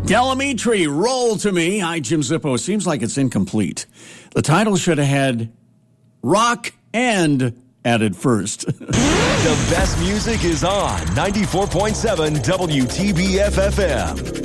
Galamitri, Roll to Me. Hi, Jim Zippo. Seems like it's incomplete. The title should have had Rock and added first. The best music is on 94.7 WTBF FM.